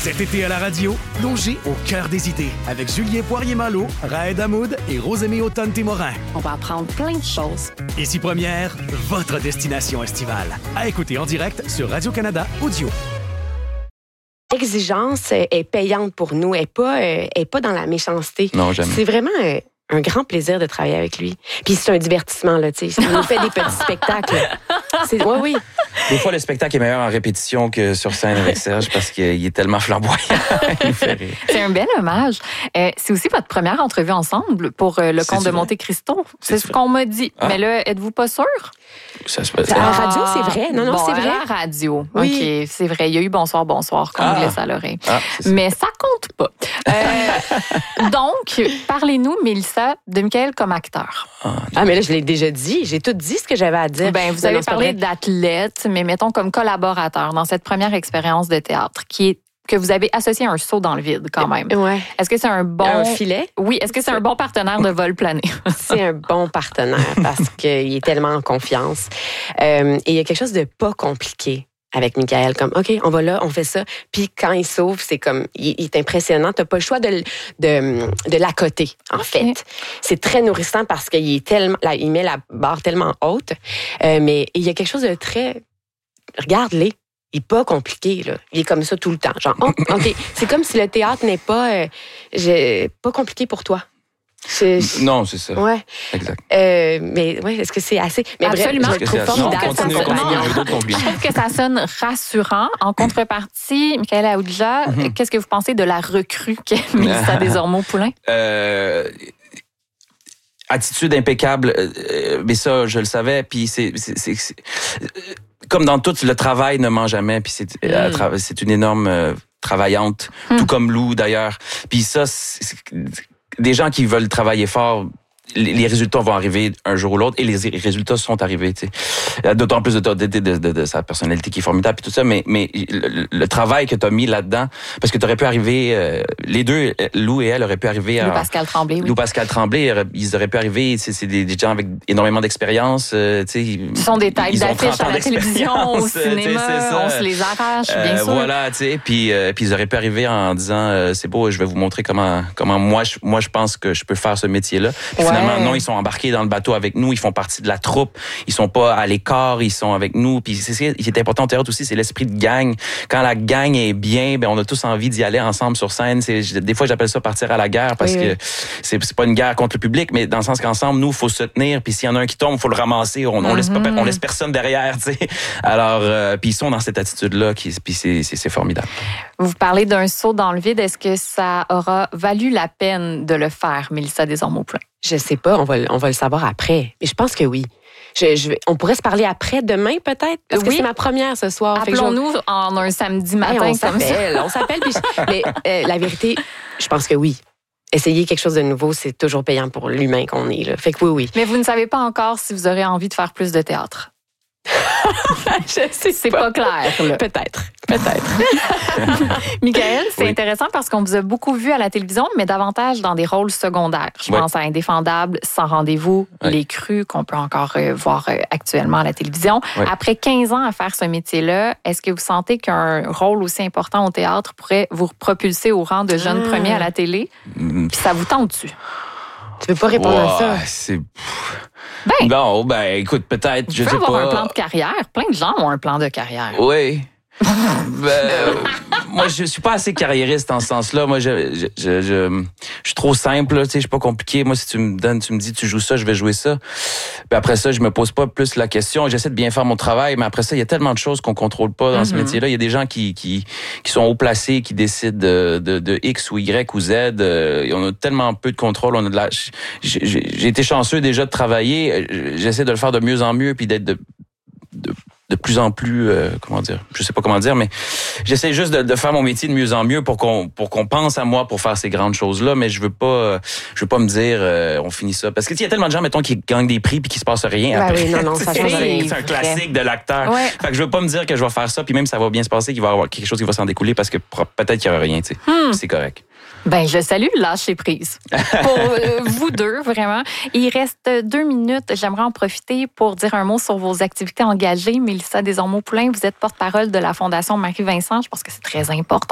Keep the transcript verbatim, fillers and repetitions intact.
Cet été à la radio, plongez au cœur des idées avec Julien Poirier-Malo, Raed Hamoud et Rosemée Automne-Témorin. On va apprendre plein de choses. Ici Première, votre destination estivale. À écouter en direct sur Radio-Canada Audio. L'exigence est payante pour nous, elle n'est pas, euh, est pas dans la méchanceté. Non, jamais. C'est vraiment euh, un grand plaisir de travailler avec lui. Puis c'est un divertissement, là, tu sais. Il nous fait des petits spectacles. C'est, oui, oui. Des fois, le spectacle est meilleur en répétition que sur scène avec Serge parce qu'il est tellement flamboyant. Il nous fait rire. C'est un bel hommage. Euh, c'est aussi votre première entrevue ensemble pour euh, le Comte de Monte Cristo. C'est, c'est ce qu'on m'a dit. Ah. Mais là, êtes-vous pas sûr? Ça se passe. À la radio, c'est vrai. Non, non, bon, c'est vrai. À la radio. Oui. OK, c'est vrai. Il y a eu bonsoir, bonsoir qu'on ah. me laisse à l'oreille. Ah, mais ça compte pas. Euh, donc, parlez-nous, Mélissa, de Michael comme acteur. Ah, ah, mais là, je l'ai déjà dit. J'ai tout dit ce que j'avais à dire. Ben, vous non, avez non, parlé d'athlète, mais mettons comme collaborateur dans cette première expérience de théâtre qui est que vous avez associé à un saut dans le vide quand même. Ouais. Est-ce que c'est un bon... Un filet? Oui. Est-ce que c'est, c'est un bon partenaire de vol plané? C'est un bon partenaire parce qu'il est tellement en confiance. Euh, et il y a quelque chose de pas compliqué avec Michael, comme, OK, on va là, on fait ça. Puis quand il sauve, c'est comme, il, il est impressionnant. T'as pas le choix de, de, de l'accoter, en okay. fait. C'est très nourrissant parce qu'il est tellement, là, il met la barre tellement haute. Euh, mais il y a quelque chose de très... Regarde-les. Il n'est pas compliqué, là. Il est comme ça tout le temps. Genre, oh, OK. C'est comme si le théâtre n'est pas, euh, j'ai, pas compliqué pour toi. C'est, non, c'est ça. Ouais. Exact. Euh, mais ouais, est-ce que c'est assez? Mais absolument. Bref, je trouve formidable. Je trouve que ça sonne rassurant. En contrepartie, Michael Aoudja, mm-hmm. qu'est-ce que vous pensez de la recrue qu'est Mélissa Desormeaux-Poulain? Euh... Attitude impeccable, euh, mais ça, je le savais. Puis c'est, c'est, c'est, c'est comme dans tout, le travail ne ment jamais. Puis c'est, mm. c'est une énorme euh, travaillante, mm. tout comme Lou d'ailleurs. Puis ça, c'est, c'est, des gens qui veulent travailler fort, les résultats vont arriver un jour ou l'autre, et les résultats sont arrivés. Tu sais. D'autant plus de, de, de, de, de, de sa personnalité qui est formidable et tout ça, mais, mais le, le travail que tu as mis là-dedans, parce que tu aurais pu arriver, euh, les deux, Lou et elle, auraient pu arriver à... Lou Pascal Tremblay, oui. Lou Pascal Tremblay, ils auraient pu arriver, c'est, c'est des, des gens avec énormément d'expérience. Euh, tu sais, Ce sont des têtes d'affiches à la télévision, au cinéma, on se les arrache, bien euh, sûr. Voilà, tu sais, puis, euh, puis ils auraient pu arriver en disant, euh, c'est beau, je vais vous montrer comment, comment moi, je, moi, je pense que je peux faire ce métier-là. Puis ouais. Finalement, non, ils sont embarqués dans le bateau avec nous, ils font partie de la troupe, ils sont pas à l'écart, ils sont avec nous. Puis c'est ce qui est important au théâtre aussi, c'est l'esprit de gang. Quand la gang est bien, ben on a tous envie d'y aller ensemble sur scène. C'est, des fois, j'appelle ça partir à la guerre parce oui, que oui. C'est, c'est pas une guerre contre le public, mais dans le sens qu'ensemble, nous, il faut se tenir. Puis s'il y en a un qui tombe, il faut le ramasser. On, on, mm-hmm. laisse, pas, on laisse personne derrière, tu sais. Alors, euh, puis ils sont dans cette attitude-là, qui, puis c'est, c'est, c'est formidable. Vous parlez d'un saut dans le vide. Est-ce que ça aura valu la peine de le faire, Mélissa Desormeaux-Poulain? Je sais pas, on va, on va le savoir après. Mais je pense que oui. Je, je, on pourrait se parler après, demain peut-être, parce oui. que c'est ma première ce soir. Appelons-nous je... en un samedi matin. Hey, on s'appelle, on s'appelle. Puis je... Mais euh, la vérité, je pense que oui. Essayer quelque chose de nouveau, c'est toujours payant pour l'humain qu'on est. Là. Fait que oui, oui. Mais vous ne savez pas encore si vous aurez envie de faire plus de théâtre. je sais c'est pas, pas clair. Là. Peut-être, peut-être. Michael, c'est oui. intéressant parce qu'on vous a beaucoup vu à la télévision, mais davantage dans des rôles secondaires. Je oui. pense à Indéfendable, Sans rendez-vous, oui. Les Crus, qu'on peut encore euh, voir euh, actuellement à la télévision. Oui. Après quinze ans à faire ce métier-là, est-ce que vous sentez qu'un rôle aussi important au théâtre pourrait vous propulser au rang de jeune ah. premier à la télé? Mmh. Puis ça vous tente-tu? Tu peux pas répondre wow, à ça. C'est... Ben, non, ben écoute, peut-être, je sais pas. Tu peux avoir un plan de carrière. Plein de gens ont un plan de carrière. Oui. ben, moi, je suis pas assez carriériste en ce sens-là. Moi, je, je, je, je, je suis trop simple, tu sais, je suis pas compliqué. Moi, si tu me donnes, tu me dis, tu joues ça, je vais jouer ça. Puis après ça, je me pose pas plus la question. J'essaie de bien faire mon travail, mais après ça, il y a tellement de choses qu'on contrôle pas dans mm-hmm. ce métier-là. Il y a des gens qui, qui, qui sont haut placés, qui décident de, de, de X ou Y ou Z. Euh, on a tellement peu de contrôle. On a de la, j'ai, j'ai été chanceux déjà de travailler. J'essaie de le faire de mieux en mieux, puis d'être de, de de plus en plus, euh, comment dire, je sais pas comment dire, mais j'essaie juste de, de faire mon métier de mieux en mieux pour qu'on pour qu'on pense à moi pour faire ces grandes choses-là, mais je veux pas, je veux pas me dire, euh, on finit ça, parce que il y a tellement de gens, mettons, qui gagnent des prix puis qui se passe rien ben après. Oui, non, non, ça c'est, c'est, c'est un classique de l'acteur. Ouais. Fait que je veux pas me dire que je vais faire ça, puis même ça va bien se passer, qu'il va y avoir quelque chose qui va s'en découler, parce que peut-être qu'il y aura rien, tu sais. Hmm. C'est correct. Ben, je salue lâcher prise. Pour euh, vous deux, vraiment. Il reste deux minutes. J'aimerais en profiter pour dire un mot sur vos activités engagées. Mélissa Desormeaux-Poulain, vous êtes porte-parole de la Fondation Marie-Vincent. Je pense que c'est très important